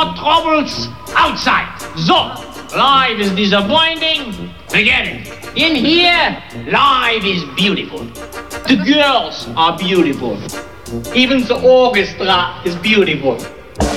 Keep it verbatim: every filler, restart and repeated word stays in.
your troubles outside. So, life is disappointing? Forget it. In here, life is beautiful. The girls are beautiful. Even the orchestra is beautiful.